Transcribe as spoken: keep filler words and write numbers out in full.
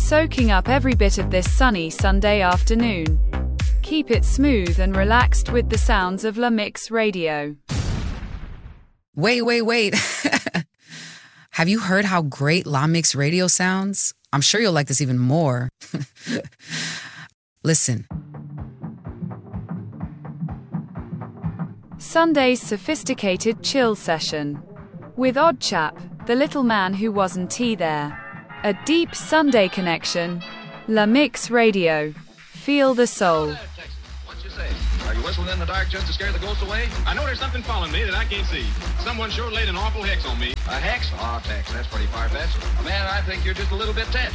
soaking up every bit of this sunny Sunday afternoon. Keep it smooth and relaxed with the sounds of La Mix Radio. Wait, wait, wait. Have you heard how great La Mix Radio sounds? I'm sure you'll like this even more. Listen. Sunday's sophisticated chill session. With Oddchap, the little man who wasn't he there. A deep Sunday connection. La Mix Radio. Feel the soul. What you say? Are you whistling in the dark just to scare the ghosts away? I know there's something following me that I can't see. Someone sure laid an awful hex on me. A hex? Oh, Tex, that's pretty far-fetched. Man, I think you're just a little bit tense.